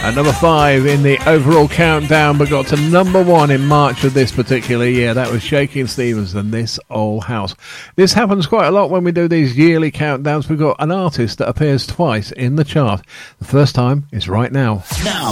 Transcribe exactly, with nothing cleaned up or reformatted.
At number five in the overall countdown, but got to number one in March of this particular year. That was Shakin' Stevens and This Old House. This happens quite a lot when we do these yearly countdowns. We've got an artist that appears twice in the chart. The first time is right now. Now